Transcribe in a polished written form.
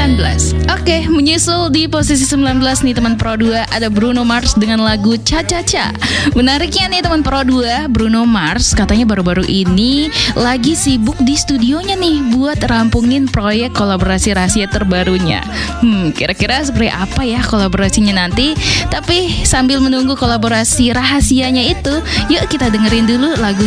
Oke, menyusul di posisi 19 nih teman Pro 2 ada Bruno Mars dengan lagu Cha Cha Cha. Menariknya nih teman Pro 2, Bruno Mars katanya baru-baru ini lagi sibuk di studionya nih buat rampungin proyek kolaborasi rahasia terbarunya. Kira-kira seperti apa ya kolaborasinya nanti? Tapi sambil menunggu kolaborasi rahasianya itu, yuk kita dengerin dulu lagu